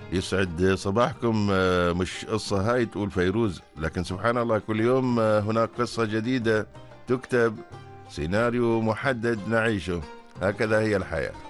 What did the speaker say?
يسعد صباحكم. مش قصة هاي تقول فيروز، لكن سبحان الله كل يوم هناك قصة جديدة تكتب، سيناريو محدد نعيشه. هكذا هي الحياة.